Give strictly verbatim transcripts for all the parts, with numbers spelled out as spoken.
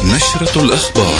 نشرة الأخبار.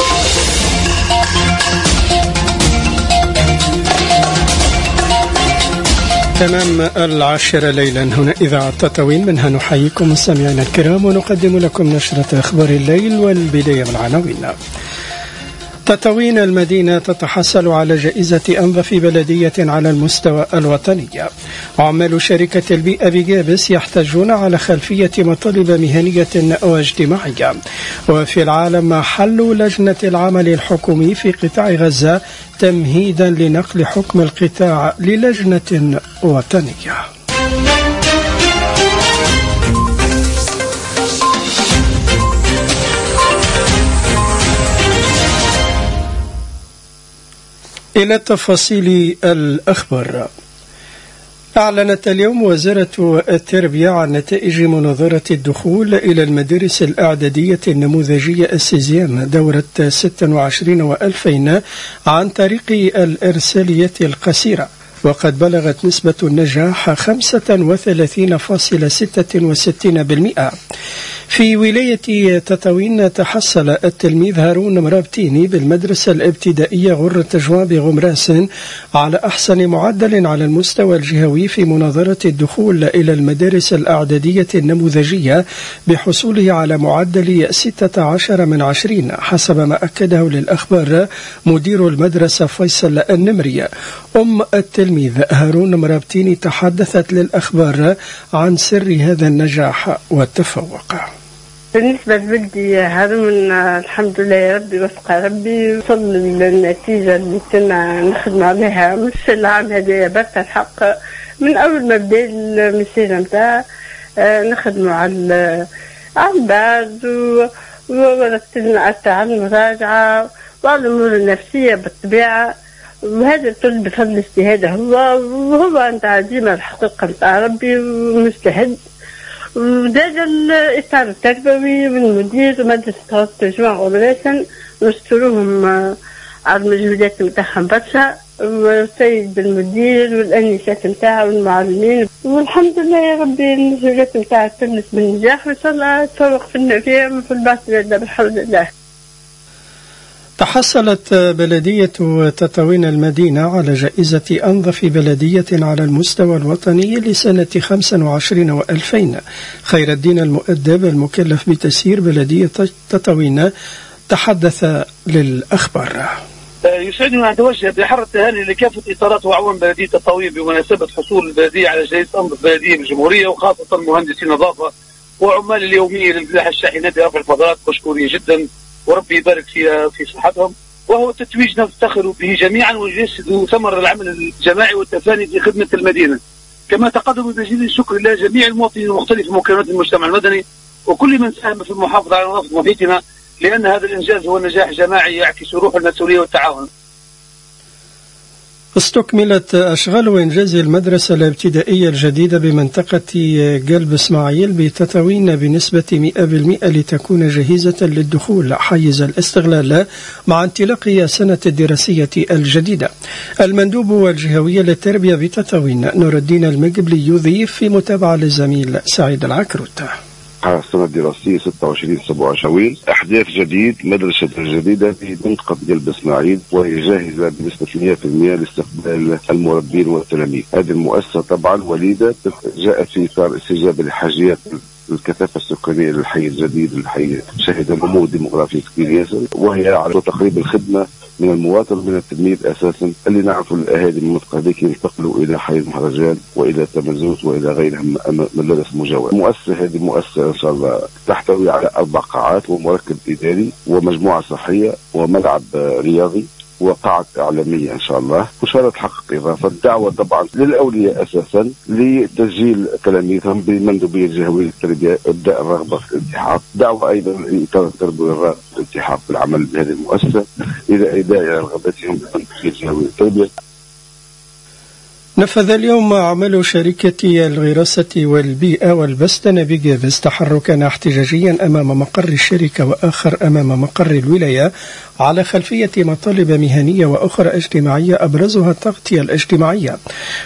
تمام العاشرة ليلا هنا إذاعة تطاوين، منها نحييكم مستمعينا الكرام ونقدم لكم نشرة أخبار الليل. والبداية بالعناوين. تطاوين المدينة تتحصل على جائزة أنظف بلدية على المستوى الوطني. عمال شركة البيئة بجابس يحتجون على خلفية مطالب مهنية واجتماعية. وفي العالم حل لجنة العمل الحكومي في قطاع غزة تمهيدا لنقل حكم القطاع للجنة وطنية. إلى تفاصيل الأخبار. أعلنت اليوم وزارة التربية عن نتائج مناظرة الدخول إلى المدارس الإعدادية النموذجية السيزيام دورة ستة وعشرين وألفين عن طريق الإرسالية القصيرة، وقد بلغت نسبة النجاح خمسة وثلاثين فاصلة ستة وستين بالمئة. في ولاية تطاوين تحصل التلميذ هارون مرابتيني بالمدرسة الابتدائية غرة جوان بغمراس على أحسن معدل على المستوى الجهوي في مناظرة الدخول إلى المدارس الإعدادية النموذجية بحصوله على معدل ستة عشر من عشرين، حسب ما أكده للأخبار مدير المدرسة فيصل النمري. أم التلميذ هارون مرابتيني تحدثت للأخبار عن سر هذا النجاح والتفوق. بالنسبة لبلدي هارون الحمد لله يا ربي وفق ربي وصل للنتيجة اللي كنا نخدم عليها مش العام هذا بس الحق. من أول ما بدأ المسيرة متاع نخدموا على على البعض وركزنا على المراجعة وعلى الأمور النفسية بالطبيعة، وهذا كل بفضل اجتهاده هو وهو أنت ديما الحقيقة متاع ربي ومجتهد. وزاد الإطار التربوي والمدير ومدرسة جوان غمراس نشكرهم على المجهودات متاعهم برشا، والسيد المدير والأنسات متاعه والمعلمين، والحمد لله يا ربي المجهودات متاعها تمت بالنجاح وإن شاء الله تفوق في النفير وفي الباطل بالحمد لله. تحصلت بلدية تطاوين المدينة على جائزة أنظف بلدية على المستوى الوطني لسنة خمسة وعشرين وألفين. خير الدين المؤدب المكلف بتسيير بلدية تطاوين تحدث للأخبار. يسعدني أن أتوجه بحر التهاني لكافة إطارات وأعوان بلدية تطاوين بمناسبة حصول البلدية على جائزة أنظف بلدية بالجمهورية، وخاصة مهندسي النظافة وعمال اليومية للملاحة الشاحنات رفع الفضلات مشكورين جدا، وربي يبارك فيها في صحتهم. وهو تتويج نفتخر به جميعا ويجسد ثمر العمل الجماعي والتفاني في خدمة المدينة، كما تقدم بجزيل الشكر لجميع المواطنين المختلفين مكونات المجتمع المدني وكل من ساهم في المحافظة على نظافة محيطنا، لأن هذا الإنجاز هو نجاح جماعي يعكس روح المسؤولية والتعاون. استكملت أشغال وإنجاز المدرسة الابتدائية الجديدة بمنطقة قلب إسماعيل بتطاوين بنسبة مئة بالمئة لتكون جاهزة للدخول حيز الاستغلال مع انطلاق سنة الدراسية الجديدة. المندوب الجهوي للتربية بتطاوين نور الدين المقبلي يضيف في متابعة للزميل سعيد العكروت. السنة الدراسية ستة وعشرين سبعة وعشرين أحداث جديد مدرسة جديدة في منطقة قلب إسماعيل، وهي جاهزة بنسبة مئة بالمئة لاستقبال المربين والتلاميذ. هذه المؤسسة طبعا وليدة جاءت في إطار استجابة لحاجيات الكثافة السكانية للحي الجديد، الحي شهد نمو ديموغرافي كبير ياسر، وهي على تقريب الخدمة من المواطن من التلميذ أساسا اللي نعرفوا الأهالي من المنطقة هذيك ينتقلوا إلى حي المهرجان وإلى تمزوت وإلى غيرها من المدارس المجاورة. المؤسسة هذه مؤسسة إن شاء الله تحتوي على أربع قاعات ومركب إداري ومجموعة صحية وملعب رياضي وقاعة إعلامية إن شاء الله، وإن شاء الله تحقق إضافة. الدعوة طبعا للأولياء أساسا لتسجيل تلاميذهم بمندوبية الجهوية للتربية إبداء الرغبة في الالتحاق. دعوة أيضا لإطار التربوي الرغبة في الالتحاق في العمل بهذه المؤسسة إلى إداء رغبتهم بمندوبية الجهوية للتربية. نفذ اليوم عمل شركة الغراسة والبيئة والبستنة بجابس تحركا احتجاجيا أمام مقر الشركة وآخر أمام مقر الولاية على خلفية مطالب مهنية وأخرى اجتماعية أبرزها التغطية الاجتماعية.